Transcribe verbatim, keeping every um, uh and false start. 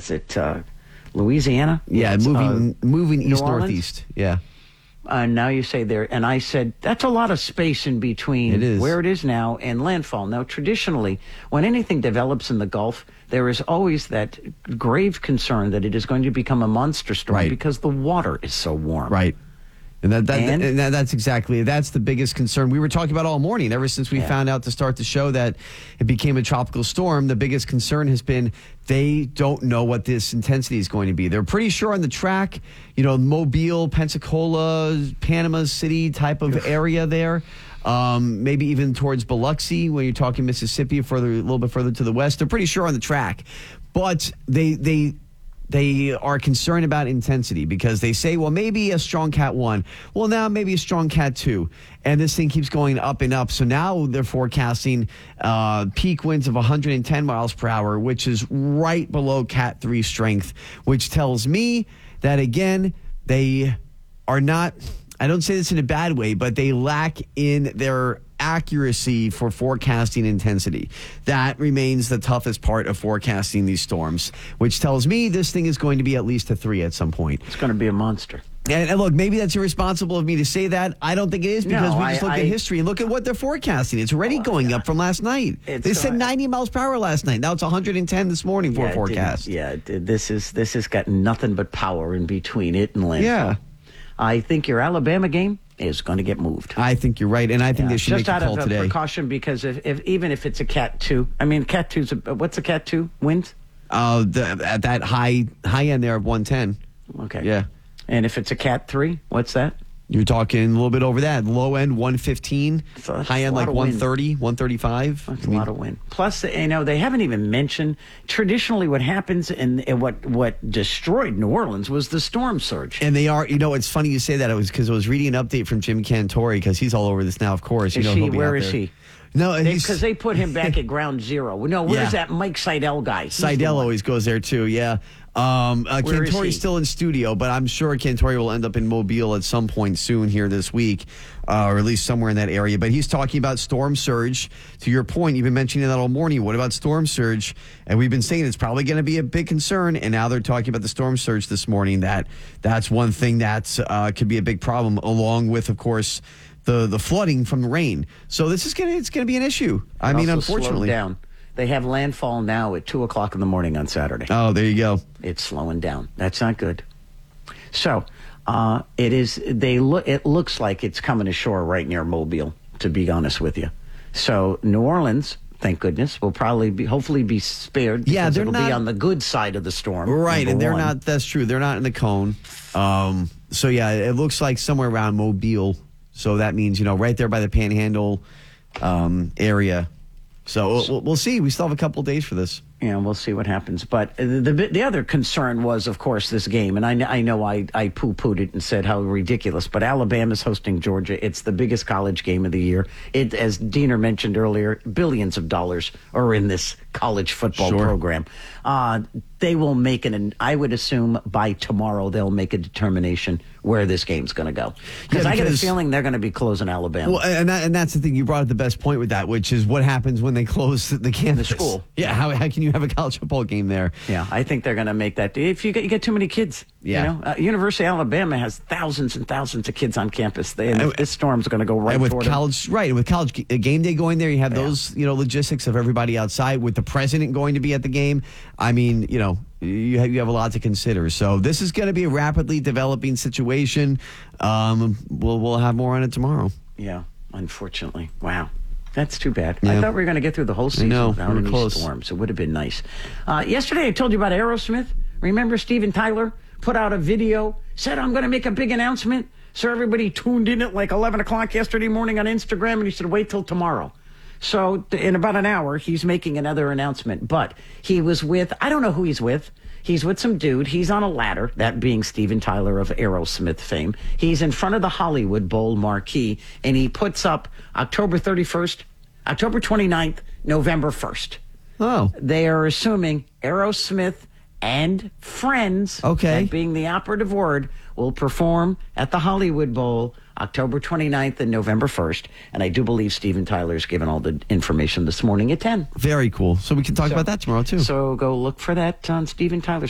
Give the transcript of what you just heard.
is it uh, Louisiana? Yeah, It's, moving uh, moving New east Orleans? northeast. Yeah. Uh, now you say there, and I said, that's a lot of space in between It is. where it is now and landfall. Now, traditionally, when anything develops in the Gulf, there is always that grave concern that it is going to become a monster storm Right. because the water is so warm. Right. And, that, that, And? and that, that's exactly, that's the biggest concern. We were talking about all morning, ever since we Yeah. found out to start the show that it became a tropical storm. The biggest concern has been they don't know what this intensity is going to be. They're pretty sure on the track, you know, Mobile, Pensacola, Panama City type of area there. Um, maybe even towards Biloxi when you're talking Mississippi, further a little bit further to the west. They're pretty sure on the track. But they they They are concerned about intensity because they say, well, maybe a strong Cat one. Well, now maybe a strong Cat two. And this thing keeps going up and up. So now they're forecasting uh, peak winds of one hundred ten miles per hour, which is right below Cat three strength, which tells me that, again, they are not, I don't say this in a bad way, but they lack in their accuracy for forecasting intensity. That remains the toughest part of forecasting these storms, which tells me this thing is going to be at least a three at some point. It's going to be a monster. And, and look, maybe that's irresponsible of me to say that. I don't think it is because No, we just I- look I- at history and look at what they're forecasting. It's already going up from last night. It's, They said uh, ninety miles per hour last night. Now it's one hundred ten this morning for Yeah, a it forecast. didn't- Yeah, it did. this is this has got nothing but power in between it and landfall. Yeah. I think your Alabama game is going to get moved. I think you're right, and I think Yeah, they should just make a out call of uh, today. precaution because if, if even if it's a Cat two, I mean Cat two's a, what's a Cat two wind? Uh, the, at that high high end there of one ten. Okay. Yeah. And if it's a Cat three, what's that? You're talking a little bit over that. Low end one fifteen, So that's high a end lot like of wind. one thirty, one thirty-five. That's I a mean, lot of wind. Plus, you know, they haven't even mentioned traditionally what happens and, and what what destroyed New Orleans was the storm surge. And they are, you know, it's funny you say that. It was because I was reading an update from Jim Cantori because he's all over this now, of course. You Is know, he? he'll be Where out is there. he? No, Because he's- they, put him back at ground zero. No, where's Yeah. that Mike Seidel guy? He's the Seidel one. always goes there too, yeah. Um, uh, Where is he? Cantori's still in studio, but I'm sure Cantori will end up in Mobile at some point soon here this week, uh, or at least somewhere in that area. But he's talking about storm surge. To your point, you've been mentioning that all morning. What about storm surge? And we've been saying it's probably going to be a big concern, and now they're talking about the storm surge this morning. That that's one thing that uh, could be a big problem, along with, of course, the the flooding from the rain. So this is gonna it's gonna be an issue. I mean, Also slowed unfortunately. down. They have landfall now at two o'clock in the morning on Saturday. Oh, there you go. It's slowing down. That's not good. So uh, it is. They look. It looks like it's coming ashore right near Mobile. To be honest with you, so New Orleans, thank goodness, will probably be, hopefully, be spared. Yeah, because they're it'll not- be on the good side of the storm, Right, number and they're one. not, that's true. They're not in the cone. Um, so, yeah, it looks like somewhere around Mobile. So that means, you know, right there by the Panhandle um, area. So we'll, we'll see. We still have a couple days for this. Yeah, we'll see what happens. But the the, the other concern was, of course, this game. And I, kn- I know I, I poo-pooed it and said how ridiculous. But Alabama's hosting Georgia. It's the biggest college game of the year. It, as Diener mentioned earlier, billions of dollars are in this college football Sure. program. Uh, they will make an, I would assume by tomorrow they'll make a determination where this game's going to go. Because Yeah, I get a because- feeling they're going to be closing Alabama. Well, and that, and that's the thing. You brought up the best point with that, which is what happens when they close the, the campus. The school. Yeah, how, how can you have a college football game there? Yeah, I think they're going to make that. If you get you get too many kids, Yeah. you know, uh, University of Alabama has thousands and thousands of kids on campus. They, and And- this storm's going to go right And with toward them. college, right, and with college g- game day going there, you have Yeah. those, you know, logistics of everybody outside. With the president going to be at the game, I mean, you know, you have, you have a lot to consider. So this is going to be a rapidly developing situation. Um, we'll we'll have more on it tomorrow. Yeah, unfortunately. Wow. That's too bad. Yeah. I thought we were going to get through the whole season know. without We were any close. storms. It would have been nice. Uh, yesterday, I told you about Aerosmith. Remember Steven Tyler put out a video, said, I'm going to make a big announcement. So everybody tuned in at like eleven o'clock yesterday morning on Instagram, and he said, wait till tomorrow. So th- in about an hour, he's making another announcement. But he was with, I don't know who he's with. He's with some dude. He's on a ladder, that being Steven Tyler of Aerosmith fame. He's in front of the Hollywood Bowl marquee, and he puts up October thirty-first, October twenty-ninth, November first. Oh, They are assuming Aerosmith and Friends, Okay. that being the operative word, will perform at the Hollywood Bowl October twenty-ninth and November first. And I do believe Steven Tyler's given all the information this morning at ten. very cool. So we can talk So- about that tomorrow too. So go look for that on Steven Tyler's